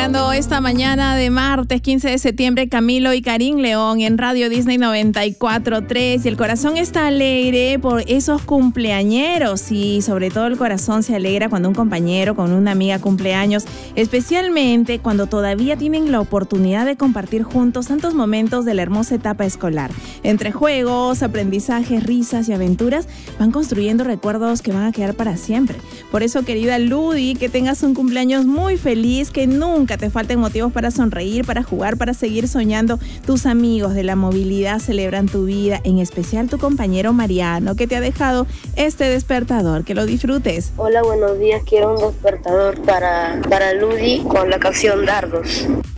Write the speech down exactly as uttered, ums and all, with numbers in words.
celebrando esta mañana de martes quince de septiembre Camilo y Karim León en Radio Disney noventa y cuatro punto tres, y el corazón está alegre por esos cumpleañeros, y sobre todo el corazón se alegra cuando un compañero con una amiga cumpleaños, especialmente cuando todavía tienen la oportunidad de compartir juntos tantos momentos de la hermosa etapa escolar. Entre juegos, aprendizajes, risas y aventuras van construyendo recuerdos que van a quedar para siempre. Por eso, querida Ludi, que tengas un cumpleaños muy feliz, que nunca te falten motivos para sonreír, para jugar, para seguir soñando. Tus amigos de la movilidad celebran tu vida, en especial tu compañero Mariano, que te ha dejado este despertador. Que lo disfrutes. Hola, buenos días. Quiero un despertador para, para Ludi con la canción Dardos.